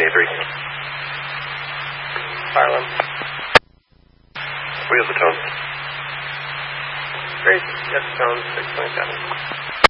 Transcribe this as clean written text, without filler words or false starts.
Harlem. We have the tone. Great. Yes, tone 627.